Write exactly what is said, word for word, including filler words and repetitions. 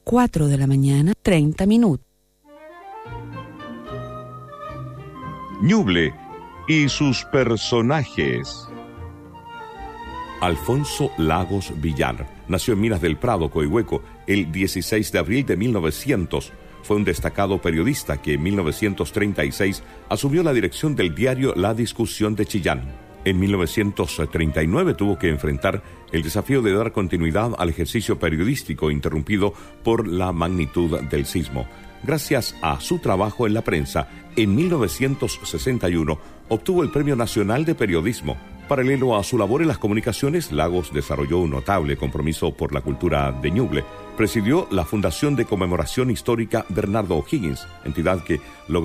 cuatro de la mañana, treinta minutos. Ñuble y sus personajes. Alfonso Lagos Villar nació en Minas del Prado, Coihueco, el dieciséis de abril de mil novecientos. Fue un destacado periodista que en mil novecientos treinta y seis asumió la dirección del diario La Discusión de Chillán. En mil novecientos treinta y nueve tuvo que enfrentar el desafío de dar continuidad al ejercicio periodístico interrumpido por la magnitud del sismo. Gracias a su trabajo en la prensa, en mil novecientos sesenta y uno obtuvo el Premio Nacional de Periodismo. Paralelo a su labor en las comunicaciones, Lagos desarrolló un notable compromiso por la cultura de Ñuble. Presidió la Fundación de Conmemoración Histórica Bernardo O'Higgins, entidad que logró